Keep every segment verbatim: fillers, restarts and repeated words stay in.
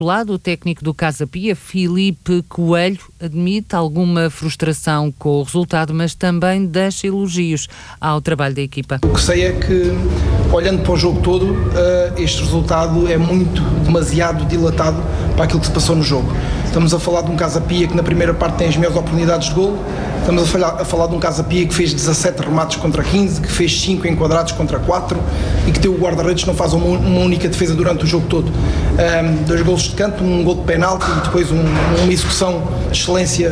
lado, o técnico do Casa Pia, Filipe Coelho, admite alguma frustração com o resultado, mas também deixa elogios ao trabalho da equipa. O que sei é que, olhando para o jogo todo, este resultado é muito, demasiado dilatado para aquilo que se passou no jogo. Estamos a falar de um Casa Pia que na primeira parte tem as melhores oportunidades de golo, estamos a falar, a falar de um Casa Pia que fez dezassete remates contra quinze, que fez cinco enquadrados contra quatro e que tem o guarda-redes que não faz uma, uma única defesa durante o jogo todo. Um, dois golos de canto, um gol de penalti e depois um, uma execução de excelência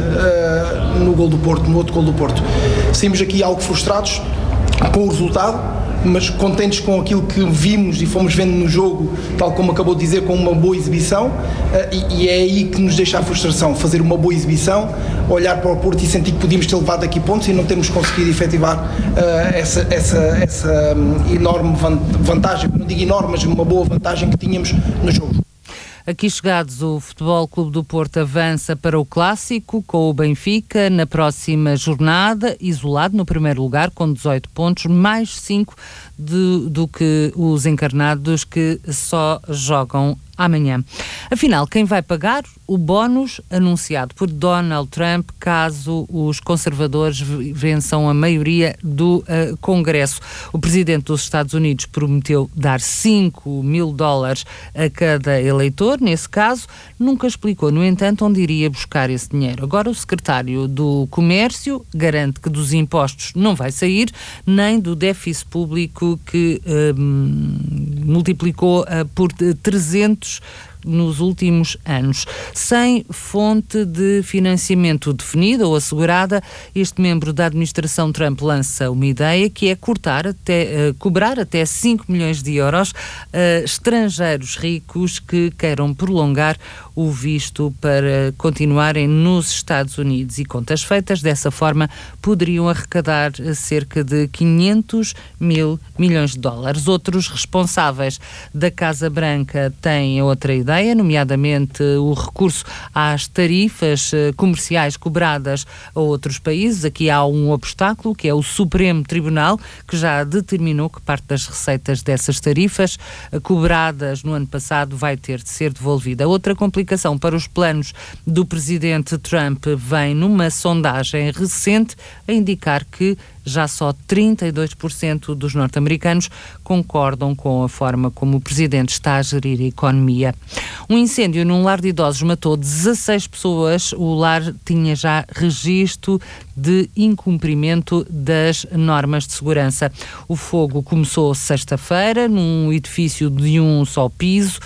uh, no gol do Porto, no outro gol do Porto. Saímos aqui algo frustrados com o resultado, mas contentes com aquilo que vimos e fomos vendo no jogo, tal como acabou de dizer, com uma boa exibição, uh, e, e é aí que nos deixa a frustração, fazer uma boa exibição, olhar para o Porto e sentir que podíamos ter levado aqui pontos e não termos conseguido efetivar uh, essa, essa, essa um, enorme vantagem, não digo enorme, mas uma boa vantagem que tínhamos no jogo. Aqui chegados, o Futebol Clube do Porto avança para o Clássico com o Benfica na próxima jornada, isolado no primeiro lugar com dezoito pontos, mais cinco de, do que os encarnados que só jogam amanhã. Afinal, quem vai pagar o bónus anunciado por Donald Trump caso os conservadores vençam a maioria do uh, Congresso? O presidente dos Estados Unidos prometeu dar cinco mil dólares a cada eleitor. Nesse caso, nunca explicou, no entanto, onde iria buscar esse dinheiro. Agora, o secretário do Comércio garante que dos impostos não vai sair, nem do déficit público que um, multiplicou uh, por trezentos nos últimos anos. Sem fonte de financiamento definida ou assegurada, este membro da administração Trump lança uma ideia que é cortar até, uh, cobrar até cinco milhões de euros a estrangeiros ricos que queiram prolongar o visto para continuarem nos Estados Unidos, e contas feitas dessa forma poderiam arrecadar cerca de quinhentos mil milhões de dólares. Outros responsáveis da Casa Branca têm outra ideia, nomeadamente o recurso às tarifas comerciais cobradas a outros países. Aqui há um obstáculo, que é o Supremo Tribunal, que já determinou que parte das receitas dessas tarifas cobradas no ano passado vai ter de ser devolvida. Outra complicação para os planos do presidente Trump vem numa sondagem recente a indicar que já só trinta e dois por cento dos norte-americanos concordam com a forma como o presidente está a gerir a economia. Um incêndio num lar de idosos matou dezasseis pessoas. O lar tinha já registro de incumprimento das normas de segurança. O fogo começou sexta-feira num edifício de um só piso,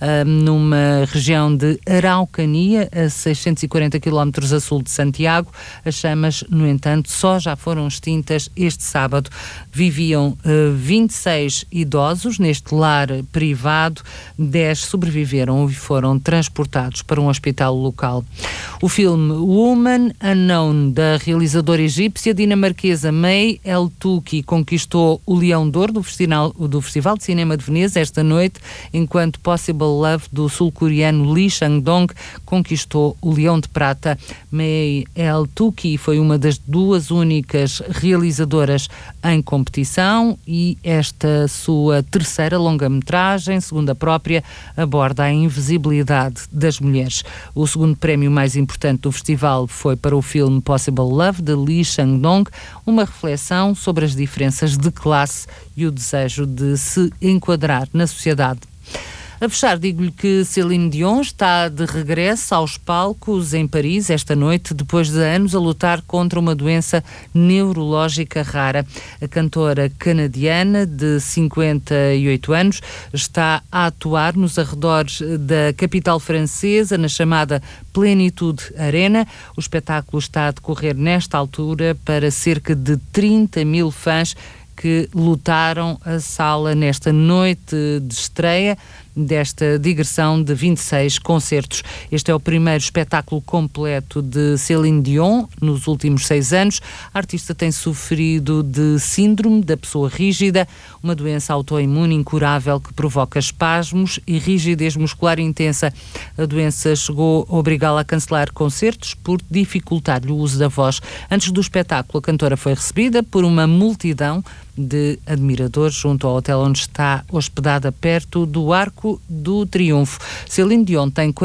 numa região de Araucania, a seiscentos e quarenta quilómetros a sul de Santiago. As chamas, no entanto, só já foram extintas este sábado. Viviam uh, vinte e seis idosos neste lar privado, dez sobreviveram e foram transportados para um hospital local. O filme Woman Unknown, da realizadora egípcia dinamarquesa May El Touki, conquistou o Leão de Ouro do Festival, do Festival de Cinema de Veneza esta noite, enquanto Possible Love, do sul-coreano Lee Chang-dong, conquistou o Leão de Prata. May El Touki foi uma das duas únicas realizadoras em competição, e esta sua terceira longa-metragem, segundo a própria, aborda a invisibilidade das mulheres. O segundo prémio mais importante do festival foi para o filme Possible Love, de Lee Chang-dong, uma reflexão sobre as diferenças de classe e o desejo de se enquadrar na sociedade. A fechar, digo-lhe que Céline Dion está de regresso aos palcos em Paris esta noite, depois de anos a lutar contra uma doença neurológica rara. A cantora canadiana, de cinquenta e oito anos, está a atuar nos arredores da capital francesa, na chamada Plenitude Arena. O espetáculo está a decorrer nesta altura para cerca de trinta mil fãs que lotaram a sala nesta noite de estreia desta digressão de vinte e seis concertos. Este é o primeiro espetáculo completo de Céline Dion nos últimos seis anos. A artista tem sofrido de síndrome da pessoa rígida, uma doença autoimune incurável que provoca espasmos e rigidez muscular intensa. A doença chegou a obrigá-la a cancelar concertos por dificultar-lhe o uso da voz. Antes do espetáculo, a cantora foi recebida por uma multidão de admiradores junto ao hotel onde está hospedada, perto do Arco do Triunfo. Celine Dion tem